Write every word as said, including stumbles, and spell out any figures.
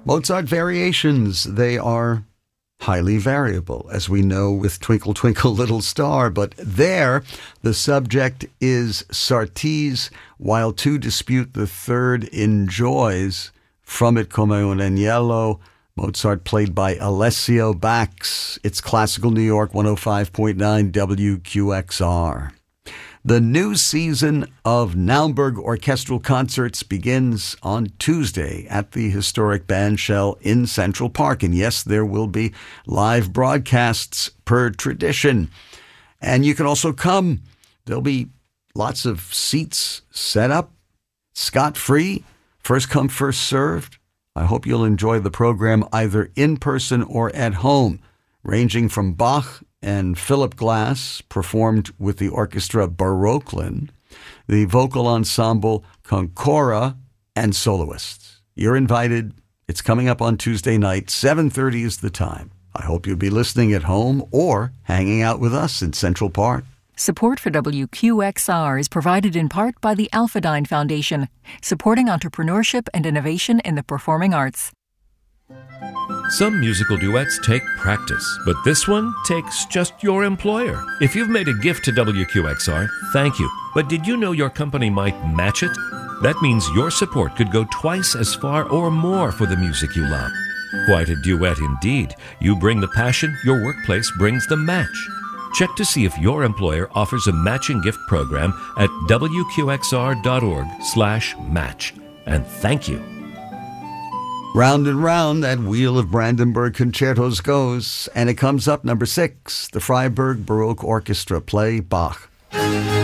Mozart variations, they are highly variable, as we know with Twinkle Twinkle Little Star, but there the subject is Sarti's, while two dispute the third enjoys. From it come un agnello, Mozart played by Alessio Bax. It's Classical New York one oh five point nine W Q X R. The new season of Naumburg Orchestral Concerts begins on Tuesday at the historic Bandshell in Central Park. And yes, there will be live broadcasts per tradition. And you can also come. There'll be lots of seats set up, scot-free, first come, first served. I hope you'll enjoy the program either in person or at home, ranging from Bach and Philip Glass, performed with the orchestra Baroquelin, the vocal ensemble Concora, and soloists. You're invited. It's coming up on Tuesday night. seven thirty is the time. I hope you'll be listening at home or hanging out with us in Central Park. Support for W Q X R is provided in part by the Alphadyne Foundation, supporting entrepreneurship and innovation in the performing arts. Some musical duets take practice, but this one takes just your employer. If you've made a gift to W Q X R, thank you. But did you know your company might match it? That means your support could go twice as far or more for the music you love. Quite a duet indeed. You bring the passion, your workplace brings the match. Check to see if your employer offers a matching gift program at W Q X R dot org slash match. And thank you. Round and round that wheel of Brandenburg concertos goes, and it comes up number six, the Freiburg Baroque Orchestra play Bach.